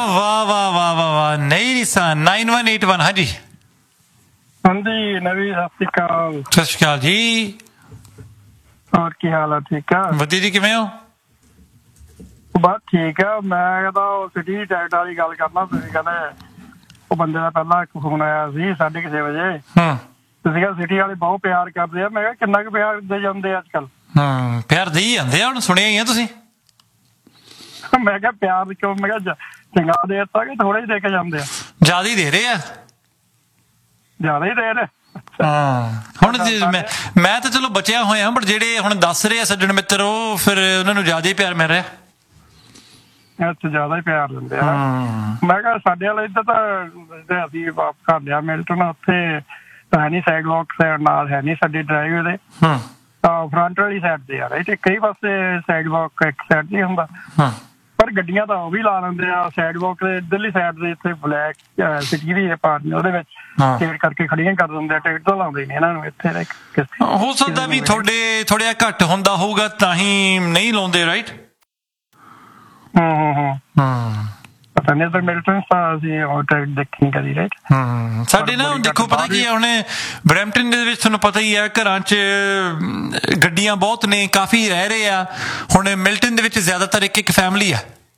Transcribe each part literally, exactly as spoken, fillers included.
वाह वाह वाह वाह वाह नई निशान नाइन वन एट वन हाँ जी हाँ जी नवी सत श्री अकाल सत श्री अकाल जी और की हाल है ठीक है ਵਧੀਆ ਜੀ ਕਿਵੇਂ ਹੋ बस ठीक है मैं कहता सिटी टैक्ट वाली गल करना ਤੁਸੀਂ ਕਹਿੰਦੇ ਉਹ ਬੰਦੇ ਦਾ ਪਹਿਲਾਂ ਇੱਕ ਫੋਨ ਆਇਆ ਸੀ ਸਾਢੇ ਛੇ ਵਜੇ ਹਾਂ ਤੁਸੀਂ ਕਹਿੰਦੇ ਸਿਟੀ ਵਾਲੇ ਬਹੁਤ ਪਿਆਰ ਕਰਦੇ ਆ ਮੈਂ ਕਿਹਾ ਕਿੰਨਾ ਕੁ ਪਿਆਰ ਦੇ ਜਾਂਦੇ ਅੱਜ ਕੱਲ ਹਾਂ ਪਿਆਰ ਦੇ ਹੀ ਜਾਂਦੇ ਆ ਹੁਣ ਸੁਣਿਆ ਹੀ ਆ ਤੁਸੀਂ ਮੈਂ ਕਿਹਾ ਪਿਆਰ ਕਿਉਂ ਮੈਂ ਕਿਹਾ ਚੰਗਾ ਦੇ ਦਿੱਤਾ ਕਿ ਥੋੜਾ ਹੀ ਦੇ ਕੇ ਜਾਂਦੇ ਆ ਜ਼ਿਆਦਾ ਹੀ ਦੇ ਰਹੇ ਆ ਜ਼ਿਆਦਾ ਹੀ ਦੇ ਰਹੇ ਹਾਂ ਹੁਣ ਮੈਂ ਮੈਂ ਤਾਂ ਚਲੋ ਬਚਿਆ ਹੋਇਆ ਬਟ ਜਿਹੜੇ ਹੁਣ ਦੱਸ ਰਹੇ ਆ ਸੱਜਣ ਮਿੱਤਰ ਉਹ ਫਿਰ ਉਹਨਾਂ ਨੂੰ ਜ਼ਿਆਦਾ ਹੀ ਪਿਆਰ ਮਿਲ ਰਿਹਾ ਇੱਥੇ ਜ਼ਿਆਦਾ ਹੀ ਪਿਆਰ ਦਿੰਦੇ ਆ ਮੈਂ ਕਿਹਾ ਸਾਡੇ ਵਾਲੇ ਇੱਧਰ ਤਾਂ ਅਸੀਂ ਘਰ ਲਿਆ ਮਿਲਟਨ ਉੱਥੇ ਹੈ ਨੀ ਸਾਈਡ ਵਾਕ ਸਾਈਡ ਨਾਲ ਹੈ ਨੀ ਸਾਡੀ ਡਰਾਈਵੇ ਦੇ ਤਾਂ ਫਰੰਟ ਵਾਲੀ ਸਾਈਡ ਤੇ ਆ ਰਾਈਟ ਕਈ ਪਾਸੇ ਸਾਈਡ ਵਾਕ ਇੱਕ ਸਾਈਡ ਨਹੀਂ ਹੁੰਦਾ ਪਰ ਗੱਡੀਆਂ ਤਾਂ ਉਹ ਵੀ ਲਾ ਲੈਂਦੇ ਆ ਸਾਈਡ ਵਾਕ ਦੇ ਇੱਧਰਲੀ ਸਾਈਡ ਦੇ ਇੱਥੇ ਬਲੈਕ ਸਿਟੀ ਦੀ ਪਾਰਟੀ ਉਹਦੇ ਵਿੱਚ ਟਿਕਟ ਕਰਕੇ ਖੜੀਆਂ ਕਰ ਦਿੰਦੇ ਆ ਟਿਕਟ ਤਾਂ ਲਾਉਂਦੇ ਨੇ ਇਹਨਾਂ ਨੂੰ ਇੱਥੇ ਹੋ ਸਕਦਾ ਵੀ ਤੁਹਾਡੇ ਥੋੜ੍ਹਾ ਘੱਟ ਹੁੰਦਾ ਹੋਊਗਾ ਤਾਂ ਹੀ ਨਹੀਂ ਲਾਉਂਦੇ ਰਾਈਟ ਹੂੰ ਹੂੰ ਹੂੰ ਹੂੰ ਪਤਾ ਨਹੀਂ ਤਾਂ ਮਿਲਟਨ ਅਸੀਂ ਉਹ ਟਿਕਟ ਦੇਖੀ ਕਦੀ ਰਾਈਟ ਹੂੰ ਸਾਡੇ ਨਾ ਦੇਖੋ ਪਤਾ ਕੀ ਹੈ ਹੁਣ ਬਰੈਂਪਟਨ ਦੇ ਵਿੱਚ ਤੁਹਾਨੂੰ ਪਤਾ ਹੀ ਹੈ ਘਰਾਂ 'ਚ ਗੱਡੀਆਂ ਬਹੁਤ ਨੇ ਕਾਫੀ ਰਹਿ ਰਹੇ ਆ ਹੁਣ ਮਿਲਟਨ ਦੇ ਵਿੱਚ ਜ਼ਿਆਦਾਤਰ ਇੱਕ ਇੱਕ ਫੈਮਿਲੀ ਆ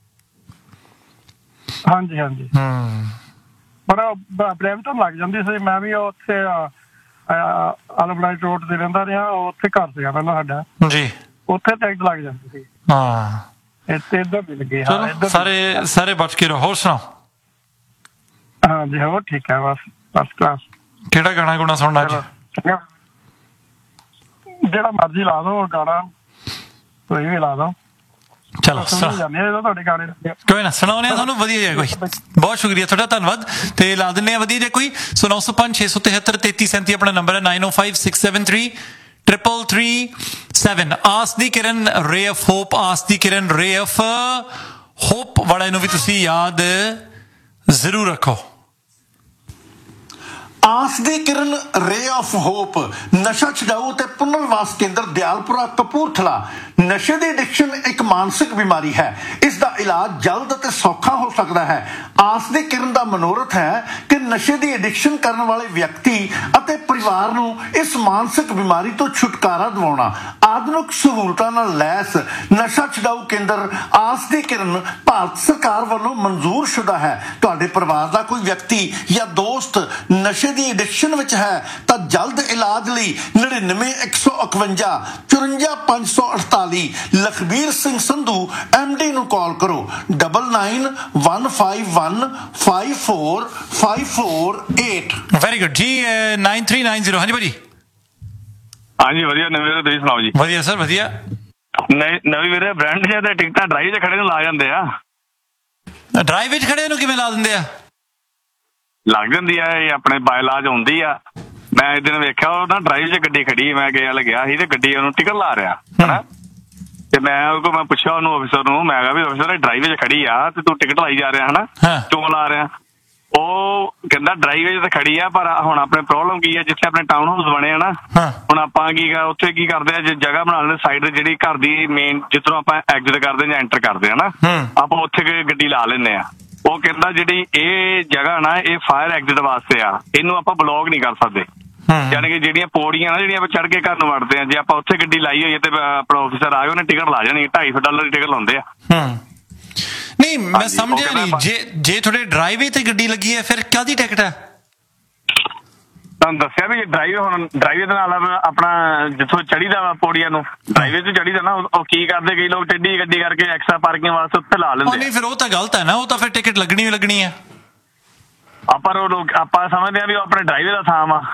ਹਾਂਜੀ ਹਾਂਜੀ ਹੂੰ ਪਰ ਬਰੈਂਪਟਨ ਲੱਗ ਜਾਂਦੀ ਸੀ ਮੈਂ ਵੀ ਉੱਥੇ ਐਲਮਨਾਈ ਰੋਡ ਤੇ ਰਹਿੰਦਾ ਰਿਹਾ ਉੱਥੇ ਘਰ ਸੀਗਾ ਪਹਿਲਾਂ ਸਾਡਾ ਜੀ ਉੱਥੇ ਟਿਕਟ ਲੱਗ ਜਾਂਦੀ ਸੀ ਹਾਂ ਇੱਥੇ ਇੱਧਰ ਵੀ ਲੱਗੇ ਹਾਂ ਸਾਰੇ ਸਾਰੇ ਬਚ ਕੇ ਰਹੋ ਹੋਰ ਸੁਣਾਓ ਹਾਂਜੀ ਹੋਰ ਠੀਕ ਹੈ ਬਸ ਫਸਟ ਕਲਾਸ ਕਿਹੜਾ ਗਾਣਾ ਗੁਣਾ ਸੁਣਨਾ ਅੱਜ ਜਿਹੜਾ ਮਰਜ਼ੀ ਲਾ ਦੋ ਗਾਣਾ ਕੋਈ ਵੀ ਲਾ ਦੋ ਚਲੋ ਤੁਹਾਡੇ ਗਾਣੇ ਕੋਈ ਨਾ ਸੁਣਾਉਣੇ ਆ ਤੁਹਾਨੂੰ ਵਧੀਆ ਜਿਹਾ ਕੋਈ ਬਹੁਤ ਸ਼ੁਕਰੀਆ ਤੁਹਾਡਾ ਧੰਨਵਾਦ ਤੇ ਲਾ ਦਿੰਦੇ ਆ ਵਧੀਆ ਜਿਹਾ ਕੋਈ ਸੋ ਨੌ ਸੌ ਪੰਜ ਛੇ ਸੌ ਤਿਹੱਤਰ ਤੇਤੀ ਸੈਂਤੀ ਆਪਣਾ ਨੰਬਰ ਹੈ ਨਾਈਨ ਓ five six seven three triple three seven ਆਸ ਦੀ ਕਿਰਨ ਰੇ ਆਫ ਹੋਪ ਆਸ ਦੀ ਕਿਰਨ ਰੇ ਆਫ ਹੋਪ ਵਾਲੇ ਨੂੰ ਵੀ ਤੁਸੀਂ ਯਾਦ ਜ਼ਰੂਰ ਰੱਖੋ ਆਸ ਦੀ ਕਿਰਨ ਰੇ ਆਫ ਹੋਪ ਨਸ਼ਾ ਛਡਾਊ ਤੇ ਪੁਨਰਵਾਸ ਕੇਂਦਰ ਦਿਆਲਪੁਰਾ ਕਪੂਰਥਲਾ ਨਸ਼ੇ ਦੀ ਐਡਿਕਸ਼ਨ ਇੱਕ ਮਾਨਸਿਕ ਬਿਮਾਰੀ ਹੈ ਇਸ ਦਾ ਇਲਾਜ ਜਲਦ ਅਤੇ ਸੌਖਾ ਹੋ ਸਕਦਾ ਹੈ ਆਸ ਦੀ ਕਿਰਨ ਦਾ ਮਨੋਰਥ ਹੈ ਕਿ ਨਸ਼ੇ ਦੀ ਐਡਿਕਸ਼ਨ ਕਰਨ ਵਾਲੇ ਵਿਅਕਤੀ ਅਤੇ ਪਰਿਵਾਰ ਨੂੰ ਇਸ ਮਾਨਸਿਕ ਬਿਮਾਰੀ ਤੋਂ ਛੁਟਕਾਰਾ ਦਿਵਾਉਣਾ ਆਧੁਨਿਕ ਸਹੂਲਤਾਂ ਨਾਲ ਲੈਸ ਨਸ਼ਾ ਛਡਾਊ ਕੇਂਦਰ ਆਸ ਦੀ ਕਿਰਨ ਭਾਰਤ ਸਰਕਾਰ ਵੱਲੋਂ ਮਨਜ਼ੂਰ ਸ਼ੁਦਾ ਹੈ ਤੁਹਾਡੇ ਪਰਿਵਾਰ ਦਾ ਕੋਈ ਵਿਅਕਤੀ ਜਾਂ ਦੋਸਤ ਨਸ਼ੇ ਦੀ ਐਡਿਕਸ਼ਨ ਵਿੱਚ ਹੈ ਤਾਂ ਜਲਦ ਇਲਾਜ ਲਈ ਨੜਿਨਵੇਂ ਇੱਕ ਸੌ ਇਕਵੰਜਾ ਚੁਰੰਜਾ ਪੰਜ ਸੌ ਅਠਤਾਲੀ ਲਖਬੀਰ ਸਿੰਘ ਸੰਧੂ ਐਮ ਡੀ ਨੂੰ ਕਾਲ ਕਰੋ double nine one five one five four five four eight very good ਜੀ ਨਾਈਨ ਥ੍ਰੀ ਨਾਈਨ ਜ਼ੀਰੋ ਹਾਂਜੀ ਭਾਜੀ ਹਾਂਜੀ ਵਧੀਆ ਨਵੀਂ ਵੀਰੇ ਤੁਸੀਂ ਸੁਣਾਓ ਜੀ ਵਧੀਆ ਸਰ ਵਧੀਆ ਨਵੀਂ ਵੀਰੇ ਬ੍ਰਾਂਡ ਜੇ ਤੇ ਟਿਕਟਾਂ ਡਰਾਈਵ 'ਚ ਖੜੇ ਨੂੰ ਲਾ ਜਾਂਦੇ ਆ ਡਰਾਈਵ ਵਿੱਚ ਖੜੇ ਨੂੰ ਕਿਵੇਂ ਲਾ ਦਿੰਦੇ ਆ ਲੱਗ ਜਾਂਦੀ ਆ ਇਹ ਆਪਣੇ ਬਾਇਲਾਜ ਹੁੰਦੀ ਆ ਮੈਂ ਇੱਕ ਦਿਨ ਵੇਖਿਆ ਉਹ ਨਾ ਡਰਾਈਵ 'ਚ ਗੱਡੀ ਖੜੀ ਮੈਂ ਗਿਆ ਲੱਗਿਆ ਸੀ ਤੇ ਗੱਡੀ ਉਹਨੂੰ ਟਿਕਟ ਲਾ ਰਿਹਾ ਹਨਾ ਤੇ ਮੈਂ ਉਹ ਕੋਲ ਮੈਂ ਪੁੱਛਿਆ ਉਹਨੂੰ ਅਫਸਰ ਨੂੰ ਮੈਂ ਕਿਹਾ ਵੀ ਅਫਸਰ ਡਰਾਈਵ 'ਚ ਖੜੀ ਆ ਤੇ ਤੂੰ ਟਿਕਟ ਲਾਈ ਜਾ ਰਿਹਾ ਹਨਾ ਕਿਉਂ ਲਾ ਰਿਹਾ ਉਹ ਕਹਿੰਦਾ ਡਰਾਈਵੇ ਤਾਂ ਖੜੀ ਆ ਪਰ ਹੁਣ ਆਪਣੇ ਪ੍ਰੋਬਲਮ ਕੀ ਆ ਜਿੱਥੇ ਆਪਣੇ ਟਾਊਨ ਹਾਊਸ ਬਣੇ ਆ ਨਾ ਹੁਣ ਆਪਾਂ ਕੀ ਉੱਥੇ ਕੀ ਕਰਦੇ ਆ ਜਗ੍ਹਾ ਬਣਾ ਲੈਂਦੇ ਸਾਈਡ ਤੇ ਜਿਹੜੀ ਘਰ ਦੀ ਮੇਨ ਜਿੱਧਰੋਂ ਆਪਾਂ ਐਗਜ਼ਿਟ ਕਰਦੇ ਜਾਂ ਐਂਟਰ ਕਰਦੇ ਆ ਨਾ ਆਪਾਂ ਉੱਥੇ ਗੱਡੀ ਲਾ ਲੈਂਦੇ ਆ ਉਹ ਕਹਿੰਦਾ ਜਿਹੜੀ ਇਹ ਜਗ੍ਹਾ ਨਾ ਇਹ ਫਾਇਰ ਐਗਜ਼ਿਟ ਵਾਸਤੇ ਆ ਇਹਨੂੰ ਆਪਾਂ ਬਲੌਕ ਨਹੀਂ ਕਰ ਸਕਦੇ ਯਾਨੀ ਕਿ ਜਿਹੜੀਆਂ ਪੌੜੀਆਂ ਨਾ ਜਿਹੜੀਆਂ ਆਪਾਂ ਚੜ੍ਹ ਕੇ ਘਰ ਨੂੰ ਵੜਦੇ ਆ ਜੇ ਆਪਾਂ ਉੱਥੇ ਗੱਡੀ ਲਾਈ ਹੋਈ ਤੇ ਆਪਣਾ ਆਫਿਸਰ ਆਏ ਉਹਨੇ ਟਿਕਟ ਲਾ ਜਾਣੀ ਢਾਈ ਸੌ ਡਾਲਰ ਦੀ ਟਿਕਟ ਲਾਉਂਦੇ ਆ ਨਹੀਂ ਮੈਂ ਸਮਝਿਆ ਨਹੀਂ ਜੇ ਜੇ ਤੁਹਾਡੇ ਡਰਾਈਵੇ ਤੇ ਗੱਡੀ ਲੱਗੀ ਹੈ ਫਿਰ ਕਾਹਦੀ ਟਿਕਟ ਹੈ ਤੁਹਾਨੂੰ ਦੱਸਿਆ ਵੀ ਡਰਾਈਵੇ ਹੁਣ ਡਰਾਈਵੇ ਦੇ ਨਾਲ ਆਪਣਾ ਜਿੱਥੋਂ ਚੜੀਦਾ ਵਾ ਪੌੜੀਆਂ ਨੂੰ ਡਰਾਈਵੇ ਤੋਂ ਚੜੀਦਾ ਨਾ ਉਹ ਕੀ ਕਰਦੇ ਕਈ ਲੋਕ ਟੇਢੀ ਗੱਡੀ ਕਰਕੇ ਐਕਸਟਰਾ ਪਾਰਕਿੰਗ ਵਾਸਤੇ ਉੱਥੇ ਲਾ ਲੈਂਦੇ ਨਹੀਂ ਫਿਰ ਉਹ ਤਾਂ ਗਲਤ ਹੈ ਨਾ ਉਹ ਤਾਂ ਫਿਰ ਟਿਕਟ ਲੱਗਣੀ ਹੀ ਲੱਗਣੀ ਹੈ ਆਪਾਂ ਉਹ ਲੋਕ ਆਪਾਂ ਸਮਝਦੇ ਆ ਵੀ ਉਹ ਆਪਣੇ ਡਰਾਈਵੇ ਦਾ ਥਾਂ ਵਾ